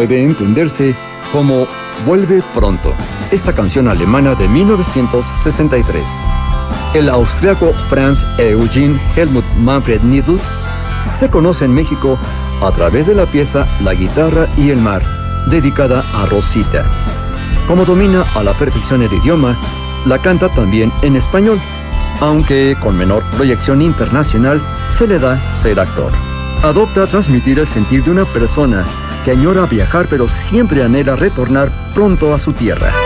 puede entenderse como Vuelve pronto, esta canción alemana de 1963. El austriaco Franz Eugen Helmut Manfred Niedl se conoce en México a través de la pieza La guitarra y el mar, dedicada a Rosita. Como domina a la perfección el idioma, la canta también en español, aunque con menor proyección internacional se le da ser actor. Adopta transmitir el sentir de una persona que añora viajar pero siempre anhela retornar pronto a su tierra.